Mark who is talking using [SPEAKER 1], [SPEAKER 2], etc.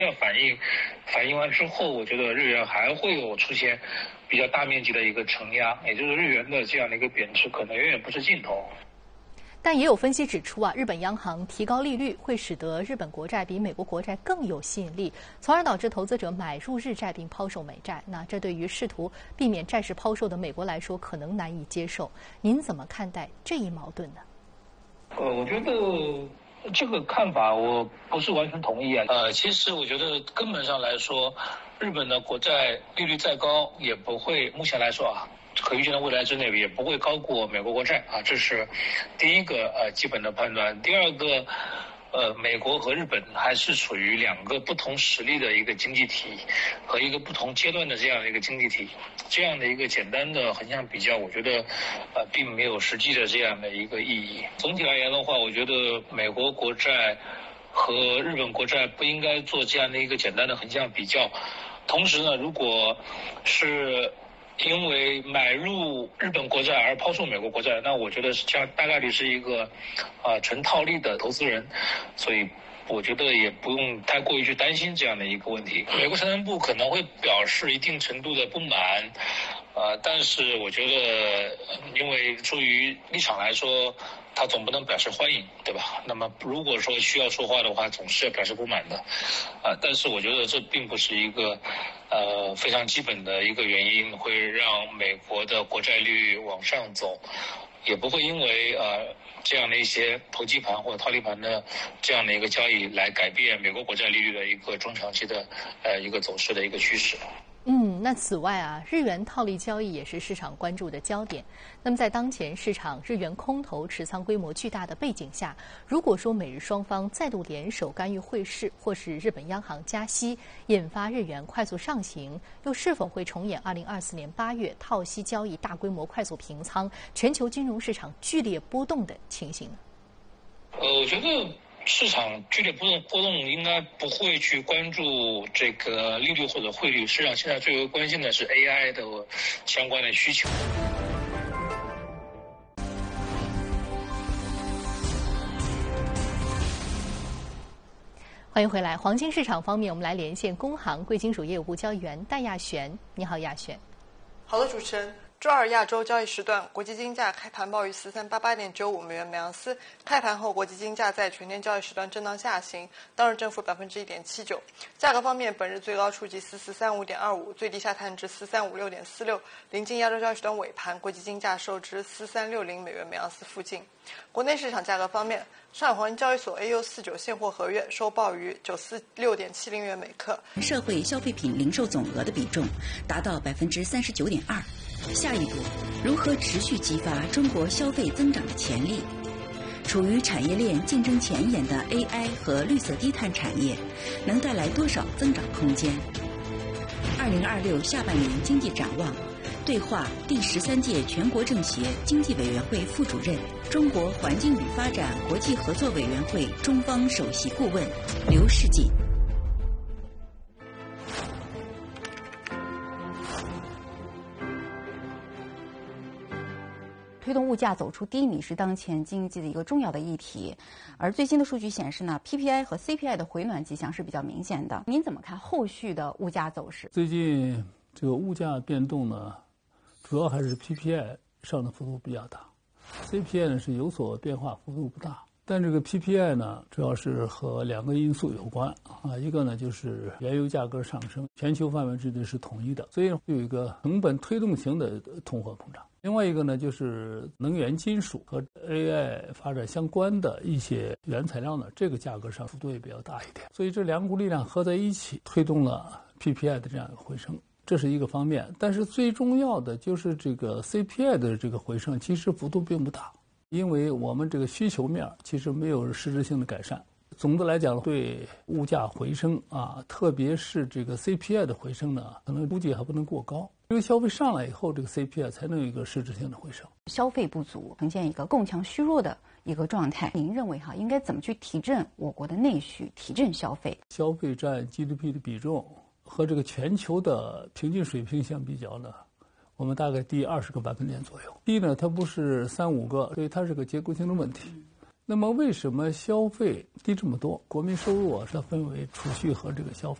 [SPEAKER 1] 反映完之后，我觉得日元还会有出现比较大面积的一个承压，也就是日元的这样的一个贬值可能远远不是尽头。
[SPEAKER 2] 但也有分析指出日本央行提高利率会使得日本国债比美国国债更有吸引力，从而导致投资者买入日债并抛售美债。那这对于试图避免债市抛售的美国来说，可能难以接受。您怎么看待这一矛盾呢？
[SPEAKER 1] 我觉得这个看法我不是完全同意啊。其实我觉得根本上来说，日本的国债利率再高也不会，目前来说可预见的未来之内也不会高过美国国债这是第一个基本的判断。第二个，美国和日本还是属于两个不同实力的一个经济体和一个不同阶段的这样的一个经济体，这样的一个简单的横向比较，我觉得并没有实际的这样的一个意义。总体而言的话，我觉得美国国债和日本国债不应该做这样的一个简单的横向比较。同时呢，如果是因为买入日本国债而抛售美国国债，那我觉得这样大概率是一个纯套利的投资人，所以我觉得也不用太过于去担心这样的一个问题。美国财政部可能会表示一定程度的不满，但是我觉得因为出于立场来说，他总不能表示欢迎，对吧？那么如果说需要说话的话，总是要表示不满的，但是我觉得这并不是一个非常基本的一个原因，会让美国的国债利率往上走，也不会因为这样的一些投机盘或者套利盘的这样的一个交易来改变美国国债利率的一个中长期的一个走势的一个趋势。
[SPEAKER 2] 那此外日元套利交易也是市场关注的焦点。那么在当前市场日元空头持仓规模巨大的背景下，如果说美日双方再度联手干预汇市，或是日本央行加息，引发日元快速上行，又是否会重演2024年8月套息交易大规模快速平仓，全球金融市场剧烈波动的情形呢？
[SPEAKER 1] 我觉得市场剧烈波动应该不会去关注这个利率或者汇率，市场现在最为关心的是 AI 的相关的需求。
[SPEAKER 2] 欢迎回来。黄金市场方面，我们来连线工行贵金属业务部交易员戴亚璇。你好，亚璇。
[SPEAKER 3] 好的，主持人。周二亚洲交易时段，国际金价开盘报于4388.95美元每盎司。开盘后，国际金价在全天交易时段震荡下行，当日振幅1.79%。价格方面，本日最高触及4435.25，最低下探至4356.46。临近亚洲交易时段尾盘，国际金价收至4360美元每盎司附近。国内市场价格方面，上海黄金交易所 AU49现货合约收报于946.70元每克。
[SPEAKER 4] 社会消费品零售总额的比重达到39.2%。下一步，如何持续激发中国消费增长的潜力？处于产业链竞争前沿的 AI 和绿色低碳产业，能带来多少增长空间？2026下半年经济展望，对话第13届全国政协经济委员会副主任、中国环境与发展国际合作委员会中方首席顾问刘世锦。
[SPEAKER 5] 推动物价走出低迷是当前经济的一个重要的议题，而最新的数据显示呢 ，PPI 和 CPI 的回暖迹象是比较明显的。您怎么看后续的物价走势？
[SPEAKER 6] 最近这个物价变动呢，主要还是 PPI 上的幅度比较大 ，CPI 呢是有所变化，幅度不大。但这个 PPI 呢，主要是和两个因素有关一个呢就是原油价格上升，全球范围之内是统一的，所以有一个成本推动型的通货膨胀。另外一个呢，就是能源金属和 AI 发展相关的一些原材料呢，这个价格上幅度也比较大一点，所以这两股力量合在一起，推动了 PPI 的这样一个回升，这是一个方面。但是最重要的就是这个 CPI 的这个回升，其实幅度并不大，因为我们这个需求面其实没有实质性的改善。总的来讲，对物价回升特别是这个 CPI 的回升呢，可能估计还不能过高。这个消费上来以后，这个 CPI 才能有一个实质性的回升。
[SPEAKER 5] 消费不足，呈现一个供强虚弱的一个状态。您认为应该怎么去提振我国的内需，提振消费？
[SPEAKER 6] 消费占 GDP 的比重和这个全球的平均水平相比较呢，我们大概低20个百分点左右。低呢，它不是3-5个，所以它是个结构性的问题。 那么为什么消费低这么多？国民收入啊是分为储蓄和这个消费。